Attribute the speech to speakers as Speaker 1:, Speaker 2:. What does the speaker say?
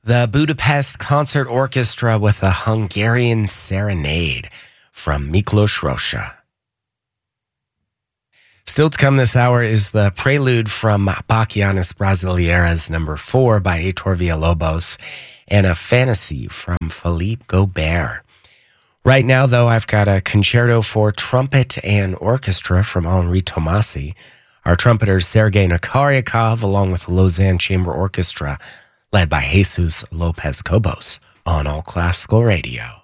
Speaker 1: The Budapest Concert Orchestra with a Hungarian Serenade from Miklos Rózsa. Still to come this hour is the prelude from Bachianas Brasileiras No. 4 by Heitor Villa-Lobos and a fantasy from Philippe Gobert. Right now, though, I've got a concerto for trumpet and orchestra from Henri Tomasi. Our trumpeter Sergei Nakaryakov, along with the Lausanne Chamber Orchestra, led by Jesus Lopez Cobos on All Classical Radio.